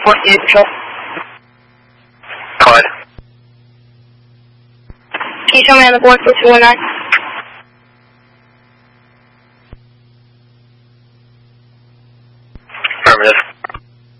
Fort Unit Patrol. Clyde. Can you show me on the board for 219? Affirmative.